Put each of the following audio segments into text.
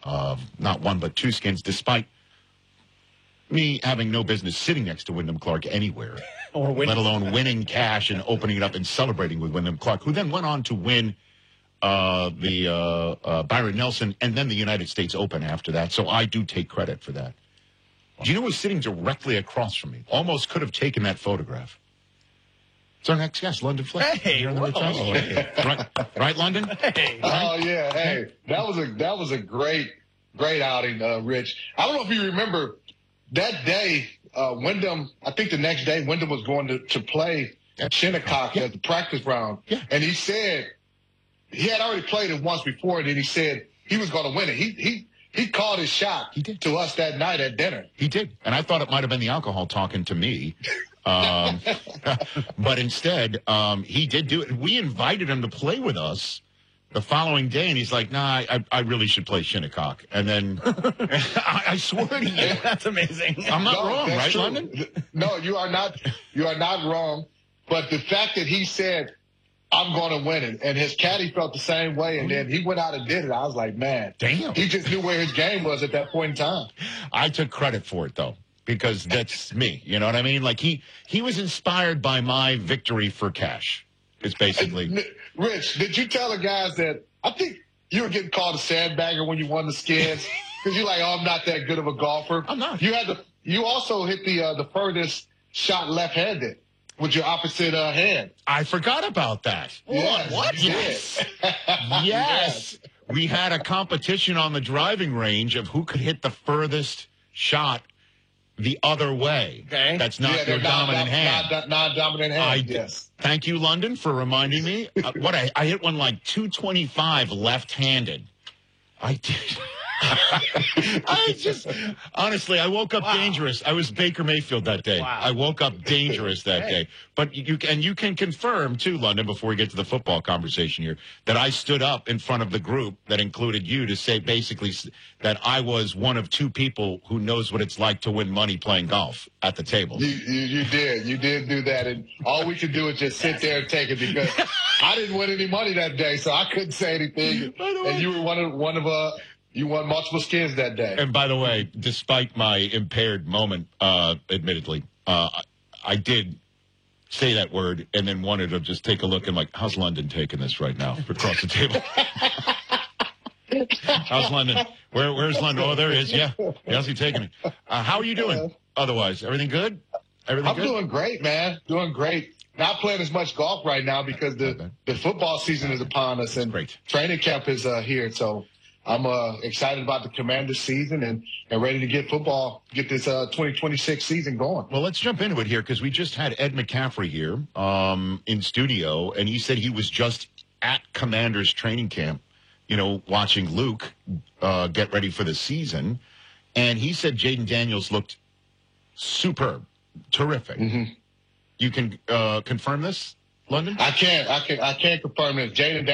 not one but two skins, despite me having no business sitting next to Wyndham Clark anywhere, let alone winning cash and opening it up and celebrating with Wyndham Clark, who then went on to win the Byron Nelson and then the United States Open after that. So I do take credit for that. Do you know who was sitting directly across from me? Almost could have taken that photograph. It's our next guest, London Flick. Hey, right, London? Hey. Oh yeah, hey, that was a great outing, Rich. I don't know if you remember that day. Wyndham, I think the next day, Wyndham was going to play Shinnecock at the practice round, and he said he had already played it once before, and then he said he was going to win it. He called his shot to us that night at dinner. He did, and I thought it might have been the alcohol talking to me. But instead, he did do it. We invited him to play with us the following day, and he's like, nah, I really should play Shinnecock. And then I swear to you. That's amazing. I'm not wrong, right, true. London? No, you are not wrong. But the fact that he said, I'm going to win it, and his caddy felt the same way, and then he went out and did it. I was like, man, damn. He just knew where his game was at that point in time. I took credit for it, though, because that's me. You know what I mean? Like, he was inspired by my victory for cash. It's basically. Rich, did you tell the guys that I think you were getting called a sandbagger when you won the skins? Because you're like, oh, I'm not that good of a golfer. I'm not. You also hit the furthest shot left-handed with your opposite hand. I forgot about that. Yes, What? Yes. Yes. We had a competition on the driving range of who could hit the furthest shot the other way. Okay. That's not their dominant hand. Non-dominant hand, yes. Thank you, London, for reminding me. I hit one like 225 left-handed. I did. Honestly, I woke up dangerous. I was Baker Mayfield that day. Wow. I woke up dangerous that day. But you can confirm, too, London, before we get to the football conversation here, that I stood up in front of the group that included you to say basically that I was one of two people who knows what it's like to win money playing golf at the table. You did. You did do that. And all we could do is just sit there and take it because I didn't win any money that day, so I couldn't say anything. And you were one of you won multiple skins that day. And by the way, despite my impaired moment, admittedly, I did say that word and then wanted to just take a look and like, how's London taking this right now across the table? How's London? Where's London? Oh, there he is. Yeah. How's he taking it? How are you doing? Otherwise, everything good? Everything good? I'm doing great, man. Doing great. Not playing as much golf right now because the football season is upon us and training camp is here. So I'm excited about the Commanders season and ready to get this 2026 season going. Well, let's jump into it here because we just had Ed McCaffrey here in studio, and he said he was just at Commanders training camp, watching Luke get ready for the season. And he said Jayden Daniels looked superb, terrific. Mm-hmm. You can confirm this, London? I can't confirm this. Jayden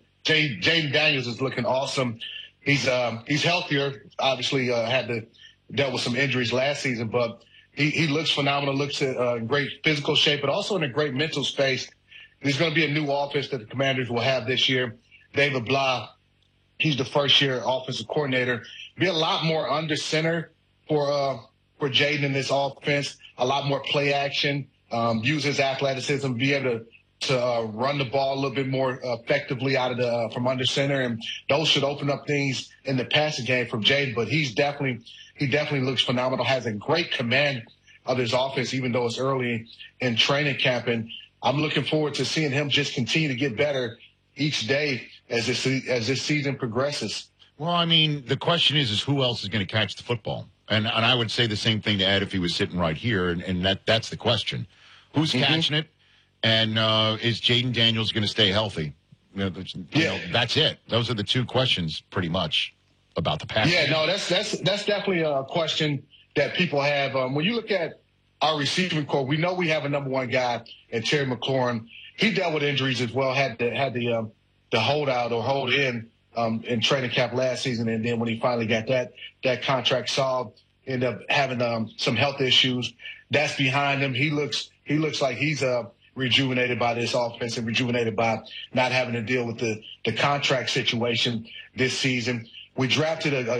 Daniels is looking awesome. He's healthier. Obviously, dealt with some injuries last season, but he looks phenomenal. Looks in great physical shape, but also in a great mental space. There's going to be a new offense that the Commanders will have this year. David Blah, he's the first-year offensive coordinator. Be a lot more under center for Jayden in this offense. A lot more play action. Use his athleticism. Be able to run the ball a little bit more effectively out of from under center, and those should open up things in the passing game from Jayden. But he definitely looks phenomenal. Has a great command of his offense, even though it's early in training camp. And I'm looking forward to seeing him just continue to get better each day as this season progresses. Well, I mean, the question is who else is going to catch the football? And I would say the same thing to Ed if he was sitting right here, and that's the question. Who's catching it? And is Jayden Daniels going to stay healthy? That's it. Those are the two questions, pretty much, about the pass. Yeah, no, that's definitely a question that people have. When you look at our receiving core, we know we have a number one guy in Terry McLaurin. He dealt with injuries as well. Had the holdout or hold in training camp last season, and then when he finally got that contract solved, ended up having some health issues. That's behind him. He looks like he's rejuvenated by this offense and rejuvenated by not having to deal with the contract situation this season. We drafted a